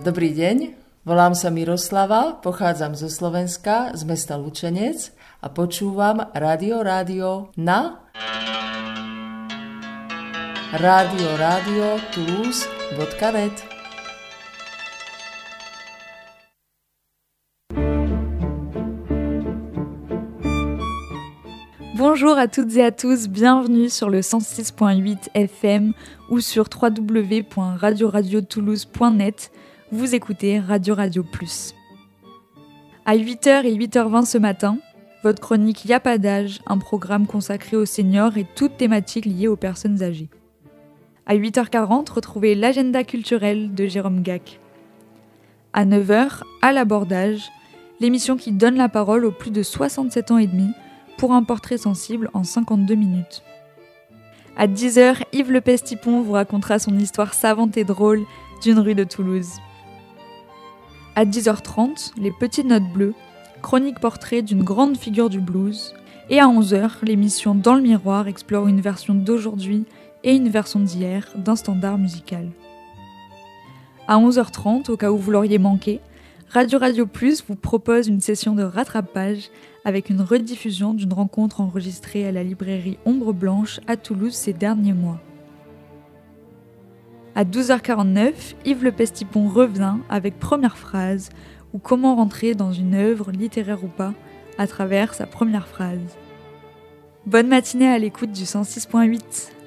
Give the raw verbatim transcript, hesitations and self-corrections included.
Dobrý deň, volám sa Miroslava, pochádzam zo Slovenska, z mesta Lučenec a počúvam Rádio Rádio na radio radio toulouse bodka net. Bonjour à toutes et à tous, bienvenue sur le cent six point huit F M ou sur w w w point radio radio toulouse point net. Vous écoutez Radio Radio Plus. À huit heures et huit heures vingt ce matin, votre chronique Y'a pas d'âge, un programme consacré aux seniors et toutes thématiques liées aux personnes âgées. À huit heures quarante, retrouvez l'agenda culturel de Jérôme Gac. À neuf heures, à l'abordage, l'émission qui donne la parole aux plus de soixante-sept ans et demi pour un portrait sensible en cinquante-deux minutes. À dix heures, Yves Le Pestipon vous racontera son histoire savante et drôle d'une rue de Toulouse. À dix heures trente, les petites notes bleues, chronique portrait d'une grande figure du blues. Et à onze heures, l'émission Dans le miroir explore une version d'aujourd'hui et une version d'hier d'un standard musical. À onze heures trente, au cas où vous l'auriez manqué, Radio Radio Plus vous propose une session de rattrapage avec une rediffusion d'une rencontre enregistrée à la librairie Ombre Blanche à Toulouse ces derniers mois. À douze heures quarante-neuf, Yves Le Pestipon revient avec Première phrase, ou comment rentrer dans une œuvre littéraire ou pas à travers sa première phrase. Bonne matinée à l'écoute du cent six point huit.